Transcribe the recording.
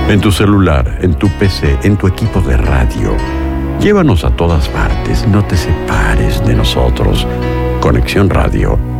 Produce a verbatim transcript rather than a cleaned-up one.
En tu celular, en tu P C, en tu equipo de radio. Llévanos a todas partes, no te separes de nosotros. Conexión Radio